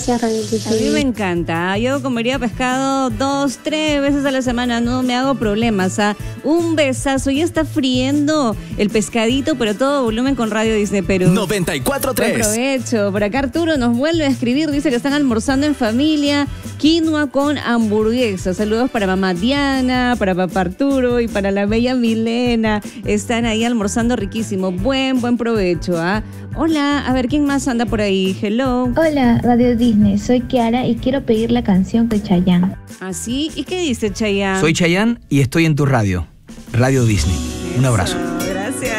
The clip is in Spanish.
A mí me encanta. Yo comería pescado 2, 3 veces a la semana. No me hago problemas. Un besazo. Ya está friendo el pescadito, pero todo volumen con Radio Disney Perú. 94.3. Buen provecho. Por acá Arturo nos vuelve a escribir. Dice que están almorzando en familia. Quinoa con hamburguesa. Saludos para mamá Diana, para papá Arturo y para la bella Milena. Están ahí almorzando riquísimo. Buen provecho. Hola, a ver, ¿quién más anda por ahí? Hello. Hola, Radio Disney, soy Kiara y quiero pedir la canción de Chayanne. ¿Ah, sí? ¿Y qué dice Chayanne? Soy Chayanne y estoy en tu radio, Radio Disney. Un abrazo.